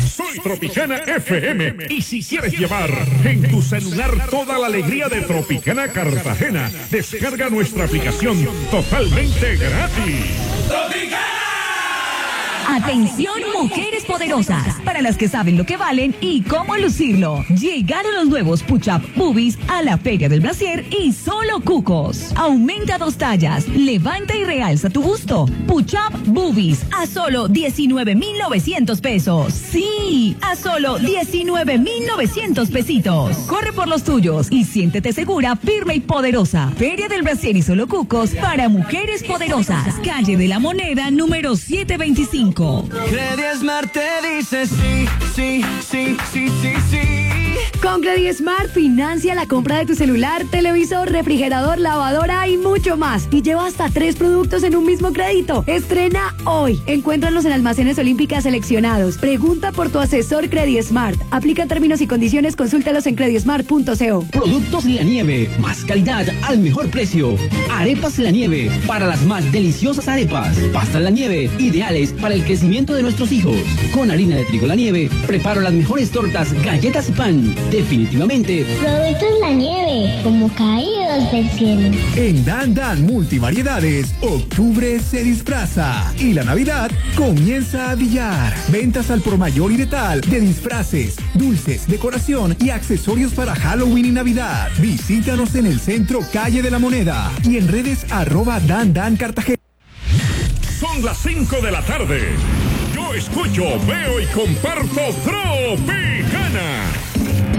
Soy Tropicana FM y si quieres llevar en tu celular toda la alegría de Tropicana Cartagena, descarga nuestra aplicación totalmente gratis. ¡Tropicana! Atención, mujeres poderosas, para las que saben lo que valen y cómo lucirlo. Llegaron los nuevos Push-Up Boobies a la Feria del Brasier y solo cucos. Aumenta 2 tallas, levanta y realza tu busto. Push-Up Boobies a solo 19,900 pesos. Sí, a solo 19,900 pesitos. Corre por los tuyos y siéntete segura, firme y poderosa. Feria del Brasier y solo cucos para mujeres poderosas. Calle de la Moneda, número 725. Credismart te dice sí, sí, sí, sí, sí, sí. Con Credismart financia la compra de tu celular, televisor, refrigerador, lavadora y mucho más. Y lleva hasta 3 productos en un mismo crédito. Estrena hoy. Encuéntralos en almacenes Olímpicas seleccionados. Pregunta por tu asesor Credismart. Aplica términos y condiciones, consúltalos en credismart.co. Productos La Nieve, más calidad al mejor precio. Arepas La Nieve, para las más deliciosas arepas. Pasta La Nieve, ideales para el crecimiento de nuestros hijos. Con harina de trigo La Nieve, preparo las mejores tortas, galletas y pan. Definitivamente, Productos La Nieve, como caídos del cielo. En Dan Dan Multivariedades, octubre se disfraza y la Navidad comienza a brillar. Ventas al por mayor y de tal de disfraces, dulces, decoración y accesorios para Halloween y Navidad. Visítanos en el centro Calle de la Moneda y en redes @Dan Cartagena. Son las 5 de la tarde. Yo escucho, veo y comparto Tropicana.